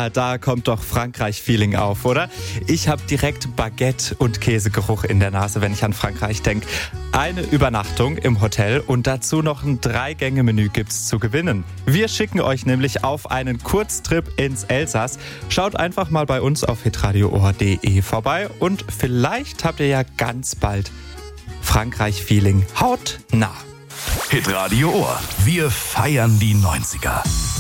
Da kommt doch Frankreich-Feeling auf, oder? Ich habe direkt Baguette und Käsegeruch in der Nase, wenn ich an Frankreich denke. Eine Übernachtung im Hotel und dazu noch ein 3-Gänge-Menü gibt's zu gewinnen. Wir schicken euch nämlich auf einen Kurztrip ins Elsass. Schaut einfach mal bei uns auf hitradioohr.de vorbei und vielleicht habt ihr ja ganz bald Frankreich-Feeling hautnah. Hitradio Ohr. Wir feiern die 90er.